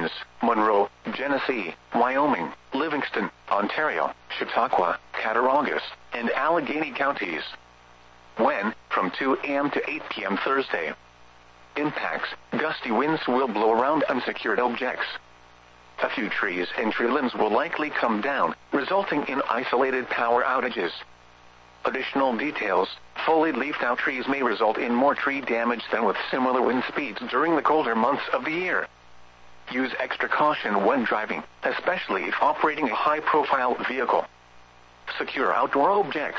Orleans, Monroe, Genesee, Wyoming, Livingston, Ontario, Chautauqua, Cattaraugus, and Allegheny counties. When, from 2 a.m. to 8 p.m. Thursday. Impacts, gusty winds will blow around unsecured objects. A few trees and tree limbs will likely come down, resulting in isolated power outages. Additional details, fully leafed out trees may result in more tree damage than with similar wind speeds during the colder months of the year. Use extra caution when driving, especially if operating a high-profile vehicle. Secure outdoor objects.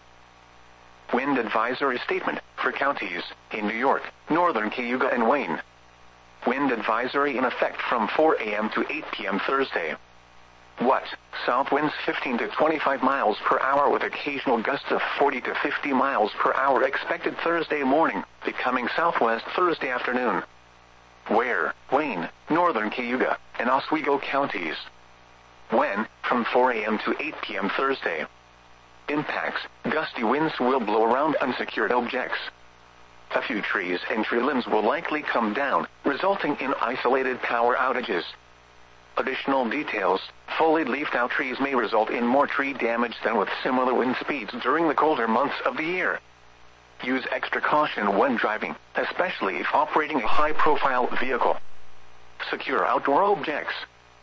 Wind advisory statement for counties in New York, Northern Cayuga and Wayne. Wind advisory in effect from 4 a.m. to 8 p.m. Thursday. What? South winds 15 to 25 miles per hour with occasional gusts of 40 to 50 miles per hour expected Thursday morning, becoming southwest Thursday afternoon. Where? Wayne, Northern Cayuga, and Oswego counties. When? From 4 a.m. to 8 p.m. Thursday. Impacts, gusty winds will blow around unsecured objects. A few trees and tree limbs will likely come down, resulting in isolated power outages. Additional details, fully leafed out trees may result in more tree damage than with similar wind speeds during the colder months of the year. Use extra caution when driving, especially if operating a high-profile vehicle. Secure outdoor objects.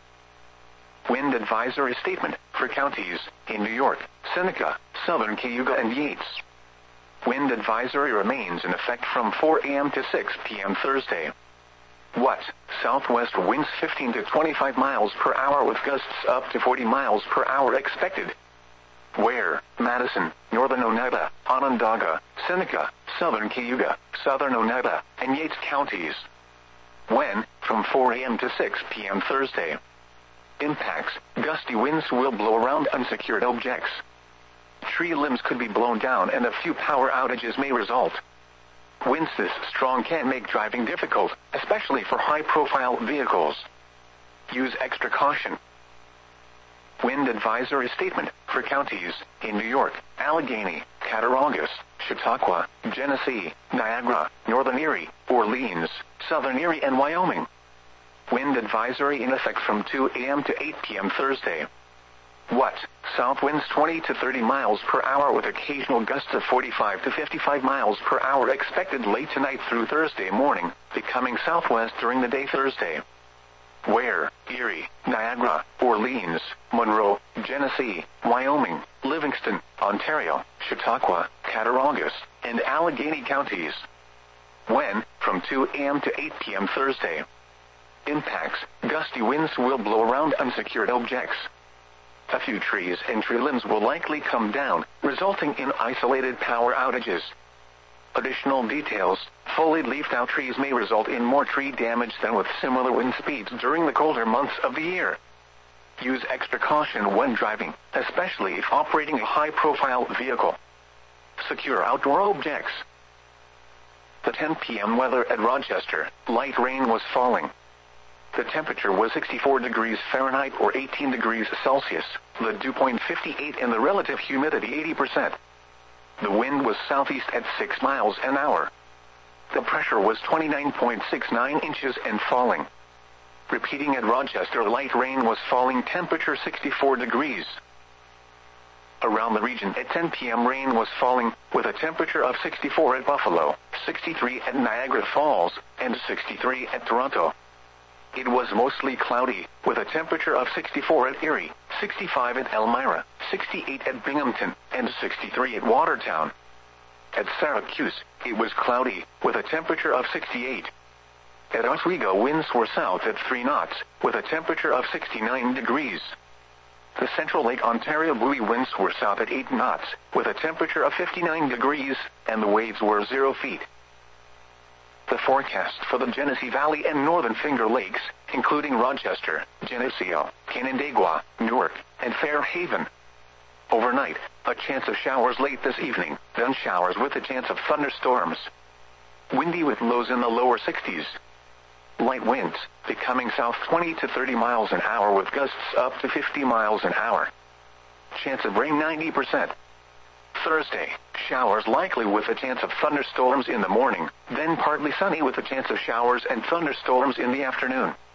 Wind advisory statement for counties in New York, Seneca, Southern Cayuga and Yates. Wind advisory remains in effect from 4 a.m. to 6 p.m. Thursday. What? Southwest winds 15 to 25 miles per hour with gusts up to 40 miles per hour expected. Where? Madison, Northern Oneida, Onondaga, Seneca, Southern Cayuga, Southern Oneida, and Yates counties. When? From 4 a.m. to 6 p.m. Thursday. Impacts, gusty winds will blow around unsecured objects. Tree limbs could be blown down and a few power outages may result. Winds this strong can make driving difficult, especially for high-profile vehicles. Use extra caution. Wind advisory statement for counties in New York, Allegheny, Cattaraugus, Chautauqua, Genesee, Niagara, Northern Erie, Orleans, Southern Erie and Wyoming. Wind advisory in effect from 2 a.m. to 8 p.m. Thursday. What? South winds 20 to 30 miles per hour with occasional gusts of 45 to 55 miles per hour expected late tonight through Thursday morning, becoming southwest during the day Thursday. Where? Erie, Niagara, Orleans, Monroe, Genesee, Wyoming, Livingston, Ontario, Chautauqua, Cattaraugus, and Allegheny counties. When? From 2 a.m. to 8 p.m. Thursday. Impacts, gusty winds will blow around unsecured objects. A few trees and tree limbs will likely come down, resulting in isolated power outages. Additional details, fully leafed out trees may result in more tree damage than with similar wind speeds during the colder months of the year. Use extra caution when driving, especially if operating a high-profile vehicle. Secure outdoor objects. The 10 p.m. weather at Rochester, light rain was falling. The temperature was 64 degrees Fahrenheit or 18 degrees Celsius, the dew point 58 and the relative humidity 80%. The wind was southeast at 6 miles an hour. The pressure was 29.69 inches and falling. Repeating at Rochester, light rain was falling, temperature 64 degrees. Around the region at 10 p.m. rain was falling, with a temperature of 64 at Buffalo, 63 at Niagara Falls, and 63 at Toronto. It was mostly cloudy, with a temperature of 64 at Erie, 65 at Elmira, 68 at Binghamton, and 63 at Watertown. At Syracuse, it was cloudy, with a temperature of 68. At Oswego, winds were south at 3 knots, with a temperature of 69 degrees. The Central Lake Ontario buoy winds were south at 8 knots, with a temperature of 59 degrees, and the waves were 0 feet. The forecast for the Genesee Valley and Northern Finger Lakes, including Rochester, Geneseo, Canandaigua, Newark, and Fairhaven. Overnight, a chance of showers late this evening, then showers with a chance of thunderstorms. Windy with lows in the lower 60s. Light winds, becoming south 20 to 30 miles an hour with gusts up to 50 miles an hour. Chance of rain 90%. Thursday, showers likely with a chance of thunderstorms in the morning, then partly sunny with a chance of showers and thunderstorms in the afternoon.